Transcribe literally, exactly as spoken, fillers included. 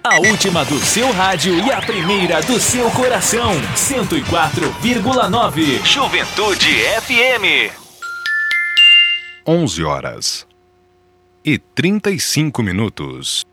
A última do seu rádio e a primeira do seu coração. cento e quatro vírgula nove Juventude F M. onze horas e trinta e cinco minutos.